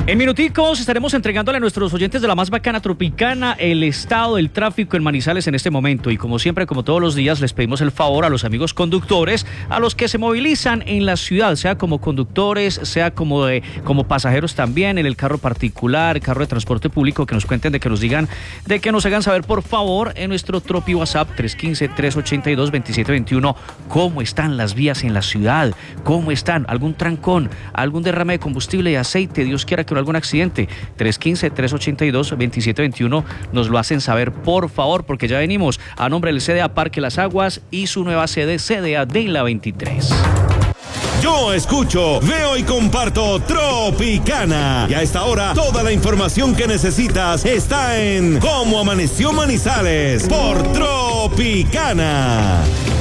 En minuticos estaremos entregándole a nuestros oyentes de la más bacana Tropicana el estado del tráfico en Manizales en este momento. Y como siempre, como todos los días, les pedimos el favor a los amigos conductores, a los que se movilizan en la ciudad, sea como conductores, sea como pasajeros también, en el carro particular, carro de transporte público, que nos cuenten, de que nos digan, de que nos hagan saber, por favor, en nuestro Tropi WhatsApp 315-382-2721, cómo están las vías en la ciudad, cómo están, algún trancón, algún derrame de combustible y aceite, Dios quiera que no algún accidente. 315-382-2721, nos lo hacen saber, por favor, porque ya venimos a nombre del CDA Parque Las Aguas y su nueva sede, CDA de la 23. Yo escucho, veo y comparto Tropicana. Y a esta hora, toda la información que necesitas está en Cómo Amaneció Manizales por Tropicana.